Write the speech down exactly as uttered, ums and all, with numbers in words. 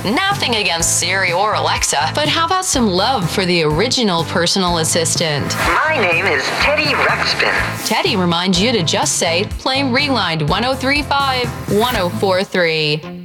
Nothing against Siri or Alexa, but how about some love for the original personal assistant? My name is Teddy Ruxpin. Teddy reminds you to just say, play Rewind one oh three point five, one oh four point three.